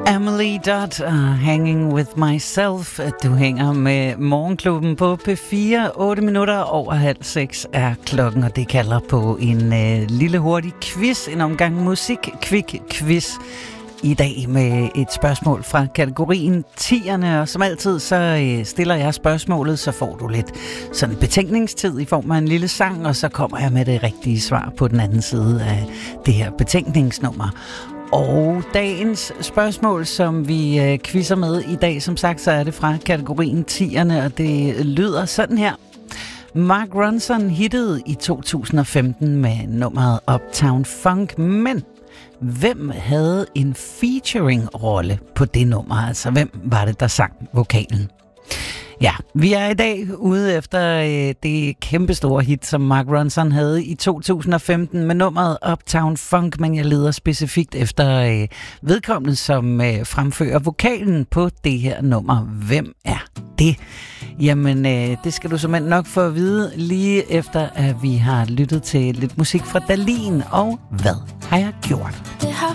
Emily Dodd, Hanging With Myself. Du hænger med Morgenklubben på P4. 8 minutter over 5:30 er klokken, og det kalder på en lille hurtig quiz, en omgang musik-quick-quiz. I dag med et spørgsmål fra kategorien 10'erne, og som altid så stiller jeg spørgsmålet, så får du lidt sådan betænkningstid i form af en lille sang, og så kommer jeg med det rigtige svar på den anden side af det her betænkningsnummer. Og dagens spørgsmål, som vi quizzer med i dag, som sagt, så er det fra kategorien 10'erne, og det lyder sådan her. Mark Ronson hittede i 2015 med nummeret Uptown Funk, men hvem havde en featuring-rolle på det nummer? Altså, hvem var det, der sang vokalen? Ja, vi er i dag ude efter det kæmpestore hit, som Mark Ronson havde i 2015 med nummeret Uptown Funk, men jeg leder specifikt efter vedkommende, som fremfører vokalen på det her nummer. Hvem er det? Jamen, det skal du simpelthen nok få at vide lige efter, at vi har lyttet til lidt musik fra Dahlin, og hvad har jeg gjort?